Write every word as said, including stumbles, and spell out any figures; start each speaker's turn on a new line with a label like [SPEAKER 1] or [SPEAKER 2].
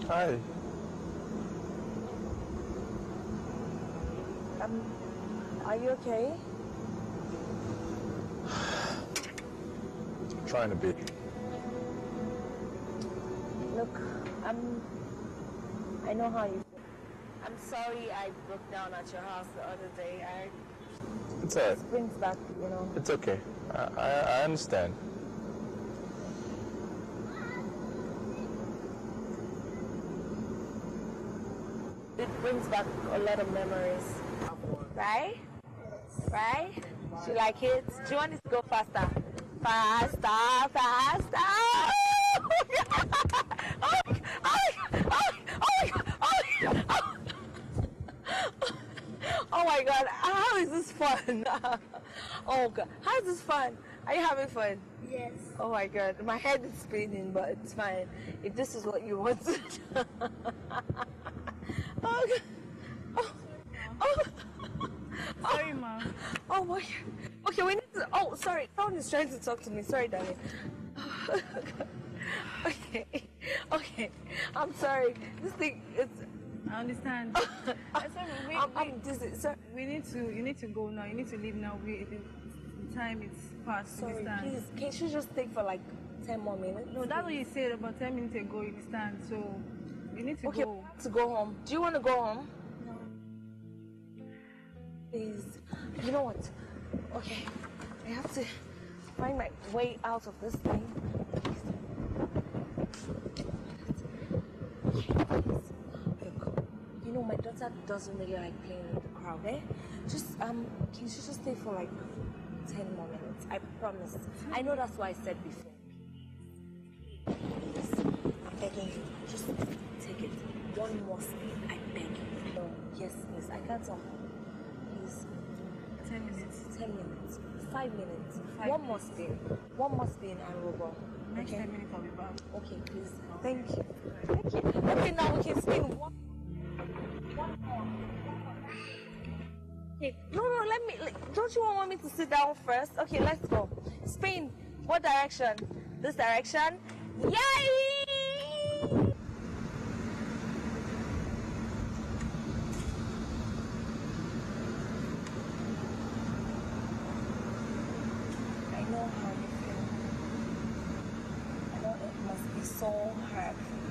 [SPEAKER 1] Hi.
[SPEAKER 2] Um, are you okay?
[SPEAKER 1] I'm trying to be.
[SPEAKER 2] Look, I'm... I know how you feel. I'm sorry I broke down at your house the other day. I...
[SPEAKER 1] It's alright.
[SPEAKER 2] It brings back, you know...
[SPEAKER 1] It's okay. I, I, I understand.
[SPEAKER 2] It brings back a lot of memories. Right? Right? Do you like it? Do you want it to go faster? Faster, faster! Oh my God! Oh my God! How is this fun? Oh God! How is this fun? Are you having fun?
[SPEAKER 3] Yes.
[SPEAKER 2] Oh my God! My head is spinning, but it's fine. If this is what you want to do. Oh God! Oh! Oh!
[SPEAKER 3] Sorry, Mom.
[SPEAKER 2] Oh my God. Okay, we need to. Oh, sorry. Someone is trying to talk to me. Sorry, darling. Okay. Okay. I'm sorry. This thing is.
[SPEAKER 3] I understand. I said we,
[SPEAKER 2] I'm,
[SPEAKER 3] we,
[SPEAKER 2] I'm dizzy. Sorry.
[SPEAKER 3] we need to. You need to go now. You need to leave now. We the time is past. You
[SPEAKER 2] Sorry,
[SPEAKER 3] understand?
[SPEAKER 2] please. Can't you just take for like ten more minutes?
[SPEAKER 3] No, that's what you said about ten minutes ago. You understand? So you need to
[SPEAKER 2] Okay,
[SPEAKER 3] go.
[SPEAKER 2] to go home. Do you want to go home?
[SPEAKER 3] No.
[SPEAKER 2] Please. You know what? Okay. I have to find my way out of this thing. Look, you know, my daughter doesn't really like playing with the crowd, eh? Just, um, can you just stay for like ten more minutes? I promise. I know that's what I said before. Please, I'm begging you. Just take it. One more spin, I beg you. No, yes, please. I can't talk. Please.
[SPEAKER 3] Ten minutes.
[SPEAKER 2] Ten minutes. Five minutes.
[SPEAKER 3] Five
[SPEAKER 2] One more spin. One more spin and we'll go.
[SPEAKER 3] Next
[SPEAKER 2] Okay?
[SPEAKER 3] ten minutes I'll be back.
[SPEAKER 2] Okay, please. Thank you. Thank you. Okay, now we can spin one. One more. Okay. No, no, let me. Like, don't you want me to sit down first? Okay, let's go. Spin. What direction? This direction? Yay! I know how you feel. I know it must be so hard.